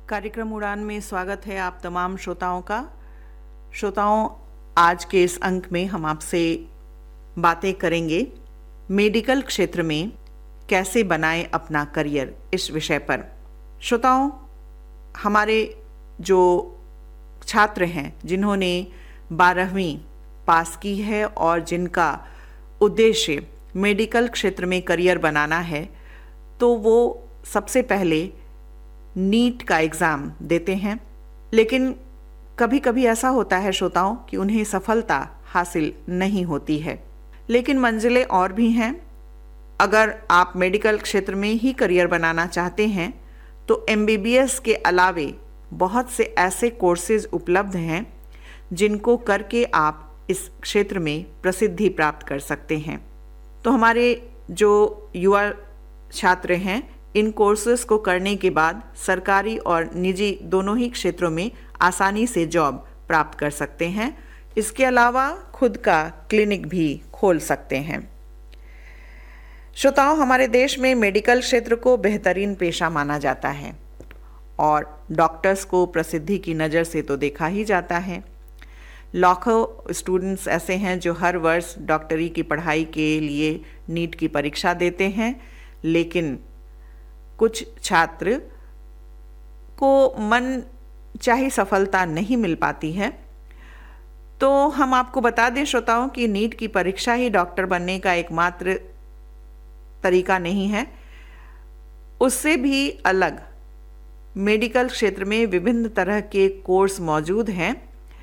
कार्यक्रम उड़ान में स्वागत है आप तमाम श्रोताओं का। श्रोताओं, आज के इस अंक में हम आपसे बातें करेंगे मेडिकल क्षेत्र में कैसे बनाएं अपना करियर, इस विषय पर। श्रोताओं, हमारे जो छात्र हैं जिन्होंने 12वीं पास की है और जिनका उद्देश्य मेडिकल क्षेत्र में करियर बनाना है, तो वो सबसे पहले नीट का एग्ज़ाम देते हैं। लेकिन कभी कभी ऐसा होता है श्रोताओं कि उन्हें सफलता हासिल नहीं होती है। लेकिन मंजिलें और भी हैं। अगर आप मेडिकल क्षेत्र में ही करियर बनाना चाहते हैं तो MBBS के अलावे बहुत से ऐसे कोर्सेज उपलब्ध हैं जिनको करके आप इस क्षेत्र में प्रसिद्धि प्राप्त कर सकते हैं। तो हमारे जो युवा छात्र हैं, इन कोर्सेज को करने के बाद सरकारी और निजी दोनों ही क्षेत्रों में आसानी से जॉब प्राप्त कर सकते हैं। इसके अलावा खुद का क्लिनिक भी खोल सकते हैं। श्रोताओं, हमारे देश में मेडिकल क्षेत्र को बेहतरीन पेशा माना जाता है और डॉक्टर्स को प्रसिद्धि की नज़र से तो देखा ही जाता है। लाखों स्टूडेंट्स ऐसे हैं जो हर वर्ष डॉक्टरी की पढ़ाई के लिए नीट की परीक्षा देते हैं, लेकिन कुछ छात्र को मन चाही सफलता नहीं मिल पाती है। तो हम आपको बता दें श्रोताओं कि नीट की परीक्षा ही डॉक्टर बनने का एकमात्र तरीका नहीं है। उससे भी अलग मेडिकल क्षेत्र में विभिन्न तरह के कोर्स मौजूद हैं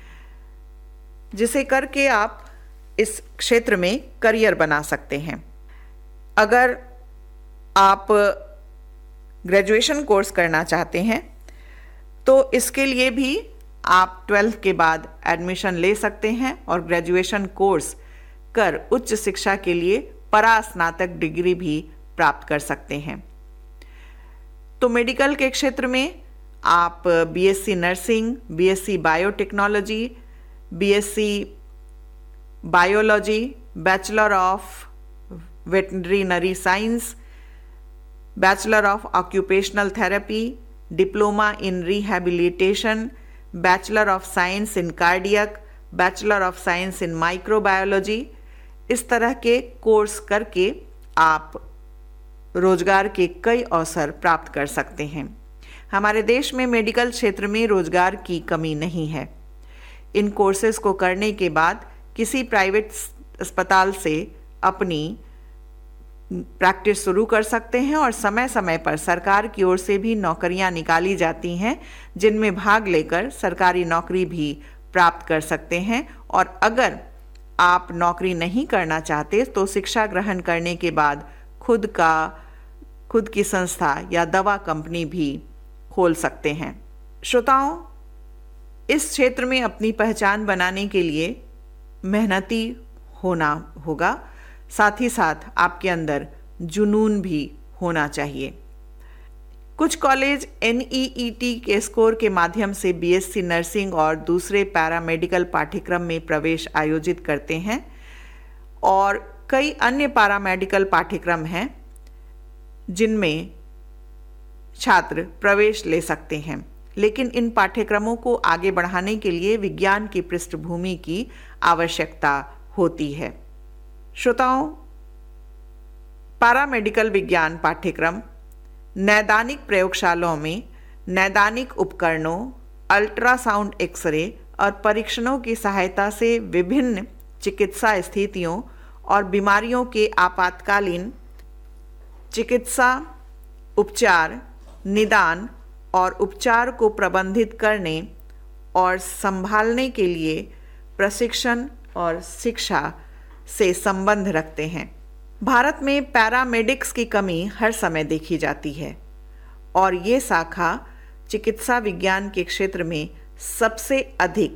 जिसे करके आप इस क्षेत्र में करियर बना सकते हैं। अगर आप ग्रेजुएशन कोर्स करना चाहते हैं तो इसके लिए भी आप 12th के बाद एडमिशन ले सकते हैं और ग्रेजुएशन कोर्स कर उच्च शिक्षा के लिए परास्नातक डिग्री भी प्राप्त कर सकते हैं। तो मेडिकल के क्षेत्र में आप BSc nursing, BSc biotechnology, BSc biology, bachelor of veterinary science, bachelor of occupational therapy, diploma in rehabilitation, bachelor of science in cardiac, bachelor of science in microbiology, इस तरह के कोर्स करके आप रोजगार के कई अवसर प्राप्त कर सकते हैं। हमारे देश में मेडिकल क्षेत्र में रोजगार की कमी नहीं है। इन कोर्सेज को करने के बाद किसी प्राइवेट अस्पताल से अपनी प्रैक्टिस शुरू कर सकते हैं और समय समय पर सरकार की ओर से भी नौकरियां निकाली जाती हैं जिनमें भाग लेकर सरकारी नौकरी भी प्राप्त कर सकते हैं। और अगर आप नौकरी नहीं करना चाहते तो शिक्षा ग्रहण करने के बाद खुद की संस्था या दवा कंपनी भी खोल सकते हैं। श्रोताओं, इस क्षेत्र में अपनी पहचान बनाने के लिए मेहनती होना होगा, साथ ही साथ आपके अंदर जुनून भी होना चाहिए। कुछ कॉलेज NEET के स्कोर के माध्यम से BSc नर्सिंग और दूसरे पैरामेडिकल पाठ्यक्रम में प्रवेश आयोजित करते हैं और कई अन्य पैरामेडिकल पाठ्यक्रम हैं जिनमें छात्र प्रवेश ले सकते हैं। लेकिन इन पाठ्यक्रमों को आगे बढ़ाने के लिए विज्ञान की पृष्ठभूमि की आवश्यकता होती है। श्रोताओं, पैरामेडिकल विज्ञान पाठ्यक्रम नैदानिक प्रयोगशालाओं में नैदानिक उपकरणों, अल्ट्रासाउंड, एक्सरे और परीक्षणों की सहायता से विभिन्न चिकित्सा स्थितियों और बीमारियों के आपातकालीन चिकित्सा, उपचार, निदान और उपचार को प्रबंधित करने और संभालने के लिए प्रशिक्षण और शिक्षा से संबंध रखते हैं। भारत में पैरामेडिक्स की कमी हर समय देखी जाती है और ये शाखा चिकित्सा विज्ञान के क्षेत्र में सबसे अधिक